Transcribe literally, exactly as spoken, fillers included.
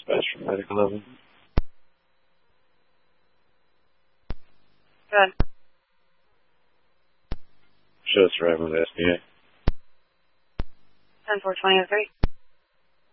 dispatch from Medic eleven. Good. Show us arrival at S B A. ten four twenty oh three.